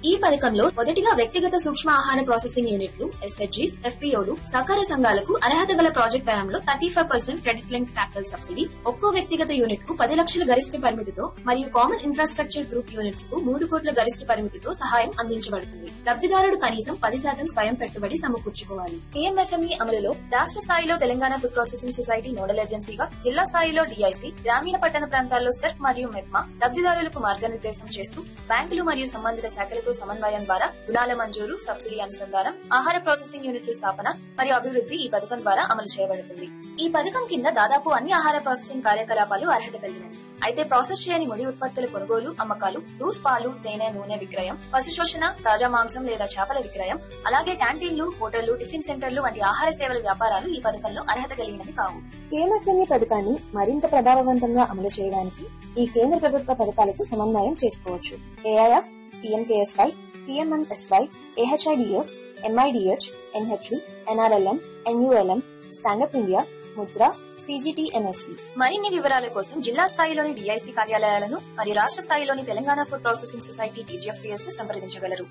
ఈ పథకంలో మొదటిగా వ్యక్తిగత సూక్ష్మ ఆహార ప్రాసెసింగ్ యూనిట్లు ఎస్హెచ్జీస్, ఎఫ్పీఓలు, సహకార సంఘాలకు అర్హత గల ప్రాజెక్ట్ వ్యయంలో 35% క్రెడిట్ లింక్ క్యాపిటల్ సబ్సిడీ, ఒక్కో వ్యక్తిగత యూనిట్ కు 10 లక్షల గరిష్ట పరిమితితో మరియు కామన్ ఇన్ఫ్రాస్ట్రక్చర్ గ్రూప్ యూనిట్స్ కు 3 కోట్ల గరిష్ట పరిమితితో సహాయం అందించబడుతుంది. లబ్ధిదారుడు కనీసం 10% స్వయం పెట్టుబడి సమకూర్చుకోవాలి. కేఎంఎఫ్ఎంఈ అమలులో రాష్ట్ర స్థాయిలో Telangana food processing society nodal ఏజెన్సీగా, జిల్లా స్థాయిలో డిఐసి, గ్రామీణ పట్టణ ప్రాంతాల్లో సెర్క్ మరియు మెప్మా లబ్ధిదారులకు మార్గనిర్దేశం చేస్తూ బ్యాంకులు మరియు సంబంధిత శాఖలతో సమన్వయం ద్వారా రుణాల మంజూరు, సబ్సిడీ అనుసంధానం, ఆహార ప్రాసెసింగ్ యూనిట్ల స్థాపన మరియు అభివృద్ధి ఈ పథకం ద్వారా అమలు చేయబడుతుంది. ఈ పథకం కింద దాదాపు అన్ని ఆహార ప్రాసెసింగ్ కార్యకలాపాలు అర్హత కలిగినవి. అయితే ప్రాసెస్ చేయని ముడి ఉత్పత్తుల కొనుగోలు, అమ్మకాలు, లూస్ పాలు, తేనె, నూనె విక్రయం, పశు శోషణ, తాజా మాంసం లేదా చేపల విక్రయం, అలాగే క్యాంటీన్లు, హోటళ్లు, టిఫిన్ సెంటర్లు వంటి ఆహార సేవల వ్యాపారాలు ఈ పథకంలో అర్హత కలిగినవి కావు. కేఎంఎఫ్ఎంఈ పథకాన్ని మరింత ప్రభావవంతంగా అమలు చేయడానికి ఈ కేంద్ర ప్రభుత్వ పథకాలతో సమన్వయం చేసుకోవచ్చు. AIF, PMKSY, PMNSY, AHIDF, MIDH, NHB, NRLM, NULM, stand up India, Mudra, CGTMSC. మరిన్ని వివరాల కోసం జిల్లా స్థాయిలోని డిఐసి కార్యాలయాలను మరియు రాష్ట్ర స్థాయిలోని Telangana food processing society TGFPS ను సంప్రదించగలరు.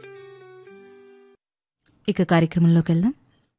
ఇక కార్యక్రమంలోకి వెళ్దాం.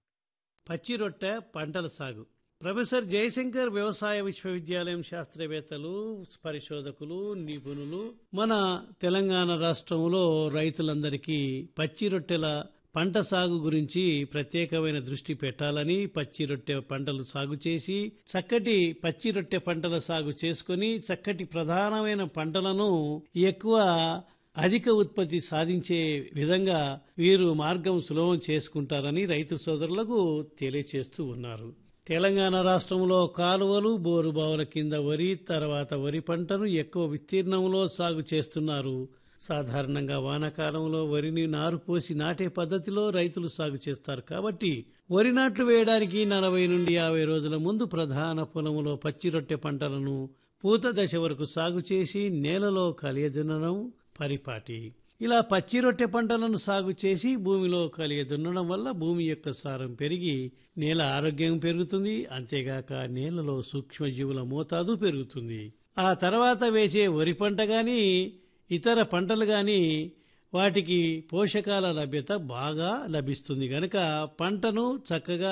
పచ్చి రొట్టె పంటల సాగు. ప్రొఫెసర్ జయశంకర్ వ్యవసాయ విశ్వవిద్యాలయం శాస్త్రవేత్తలు, పరిశోధకులు, నిపుణులు మన తెలంగాణ రాష్ట్రంలో రైతులందరికీ పచ్చి రొట్టెల పంట సాగు గురించి ప్రత్యేకమైన దృష్టి పెట్టాలని, పచ్చి రొట్టె పంటలు సాగు చేసి చక్కటి పచ్చి రొట్టె పంటల సాగు చేసుకుని చక్కటి ప్రధానమైన పంటలను ఎక్కువ అధిక ఉత్పత్తి సాధించే విధంగా వీరు మార్గం సులభం చేసుకుంటారని రైతు సోదరులకు తెలియచేస్తూ ఉన్నారు. తెలంగాణ రాష్ట్రంలో కాలువలు, బోరుబావుల కింద వరి, తర్వాత వరి పంటను ఎక్కువ విస్తీర్ణంలో సాగు చేస్తున్నారు. సాధారణంగా వానాకాలంలో వరిని నారు పోసి నాటే పద్ధతిలో రైతులు సాగు చేస్తారు. కాబట్టి వరి నాట్లు వేయడానికి 40 నుండి 50 రోజుల ముందు ప్రధాన పొలంలో పచ్చి రొట్టె పంటలను పూత దశ వరకు సాగు చేసి నేలలో కలియదున్నడం పరిపాటి. ఇలా పచ్చి రొట్టె పంటలను సాగు చేసి భూమిలో కలియదున్నడం వల్ల భూమి యొక్క సారం పెరిగి నేల ఆరోగ్యం పెరుగుతుంది. అంతేగాక నేలలో సూక్ష్మజీవుల మోతాదు పెరుగుతుంది. ఆ తర్వాత వేసే వరి పంట గాని ఇతర పంటలు గాని వాటికి పోషకాల లభ్యత బాగా లభిస్తుంది గనక పంటను చక్కగా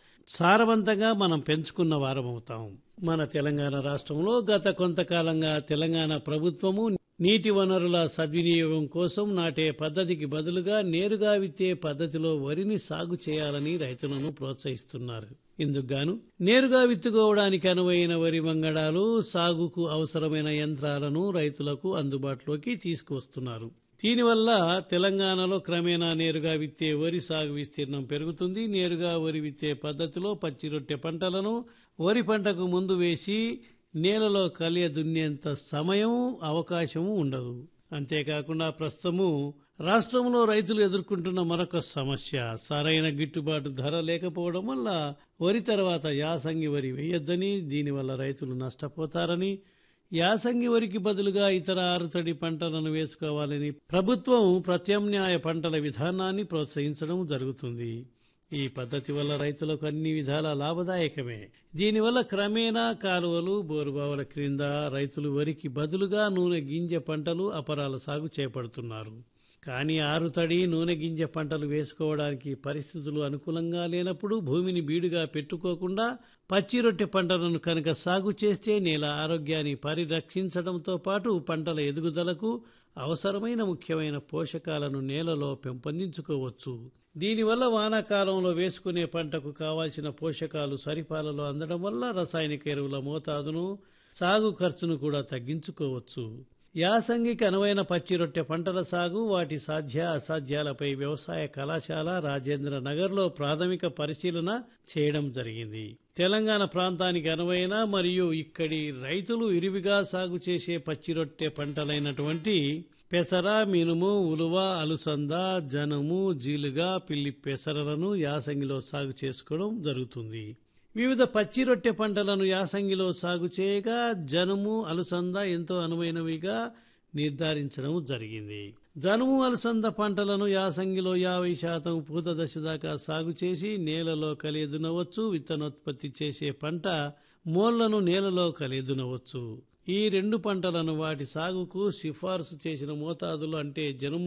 సారవంతంగా మనం పెంచుకున్న వారమవుతాం. మన తెలంగాణ రాష్ట్రంలో గత కొంతకాలంగా తెలంగాణ ప్రభుత్వము నీటి వనరుల సద్వినియోగం కోసం నాటే పద్ధతికి బదులుగా నేరుగా విత్తే పద్ధతిలో వరిని సాగు చేయాలని రైతులను ప్రోత్సహిస్తున్నారు. ఇందుకుగాను నేరుగా విత్తుకోవడానికి అనువైన వరి వంగడాలు, సాగుకు అవసరమైన యంత్రాలను రైతులకు అందుబాటులోకి తీసుకువస్తున్నారు. దీనివల్ల తెలంగాణలో క్రమేణా నేరుగా విత్తే వరి సాగు విస్తీర్ణం పెరుగుతుంది. నేరుగా వరి విత్తే పద్ధతిలో పచ్చి రొట్టె పంటలను వరి పంటకు ముందు వేసి నేలలో కలియ దున్నేంత సమయం, అవకాశము ఉండదు. అంతేకాకుండా ప్రస్తుతము రాష్ట్రంలో రైతులు ఎదుర్కొంటున్న మరొక సమస్య సరైన గిట్టుబాటు ధర లేకపోవడం వల్ల వరి తర్వాత యాసంగి వరి వేయొద్దని, దీనివల్ల రైతులు నష్టపోతారని, యాసంగి వరికి బదులుగా ఇతర ఆరుతడి పంటలను వేసుకోవాలని ప్రభుత్వం ప్రత్యామ్నాయ పంటల విధానాన్ని ప్రోత్సహించడం జరుగుతుంది. ఈ పద్ధతి వల్ల రైతులకు అన్ని విధాల లాభదాయకమే. దీనివల్ల క్రమేణా కాలువలు, బోరుబావుల క్రింద రైతులు వరికి బదులుగా నూనె గింజ పంటలు, అపరాల సాగు చేపడుతున్నారు. కానీ ఆరుతడి, నూనె గింజ పంటలు వేసుకోవడానికి పరిస్థితులు అనుకూలంగా లేనప్పుడు భూమిని బీడుగా పెట్టుకోకుండా పచ్చి రొట్టె పంటలను కనుక సాగు చేస్తే నేల ఆరోగ్యాన్ని పరిరక్షించడంతో పాటు పంటల ఎదుగుదలకు అవసరమైన ముఖ్యమైన పోషకాలను నేలలో పెంపొందించుకోవచ్చు. దీనివల్ల వానాకాలంలో వేసుకునే పంటకు కావాల్సిన పోషకాలు సరిపాలలో అందడం వల్ల రసాయనిక ఎరువుల మోతాదును, సాగు ఖర్చును కూడా తగ్గించుకోవచ్చు. యాసంగికి అనువైన పచ్చి రొట్టె పంటల సాగు, వాటి సాధ్య అసాధ్యాలపై వ్యవసాయ కళాశాల రాజేంద్ర నగర్లో ప్రాథమిక పరిశీలన చేయడం జరిగింది. తెలంగాణ ప్రాంతానికి అనువైన మరియు ఇక్కడి రైతులు విరివిగా సాగు చేసే పచ్చి రొట్టె పంటలైనటువంటి పెసర, మినుము, ఉలువ, అలుసంద, జనుము, జీలుగా, పిల్లి పెసరలను యాసంగిలో సాగు చేసుకోవడం జరుగుతుంది. వివిధ పచ్చి రొట్టె పంటలను యాసంగిలో సాగు చేయగా జనుము, అలసంద ఎంతో అనువైనవిగా నిర్ధారించడం జరిగింది. జనుము, అలసంద పంటలను యాసంగిలో 50% పూత దశ దాకా సాగు చేసి నేలలో కలియదునవచ్చు. విత్తనోత్పత్తి చేసే పంట మోళ్లను నేలలో కలియదునవచ్చు. ఈ రెండు పంటలను వాటి సాగుకు సిఫార్సు చేసిన మోతాదులు అంటే జనుము